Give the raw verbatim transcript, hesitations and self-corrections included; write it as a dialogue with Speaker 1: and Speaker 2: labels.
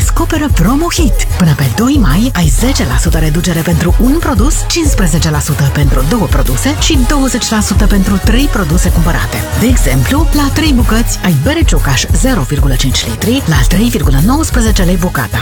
Speaker 1: Descoperă PromoHit. Până pe doi mai ai zece la sută reducere pentru un produs, cincisprezece la sută pentru două produse și douăzeci la sută pentru trei produse cumpărate. De exemplu, la trei bucăți ai bere Ciocaș zero virgulă cinci litri la trei virgulă nouăsprezece lei bucata.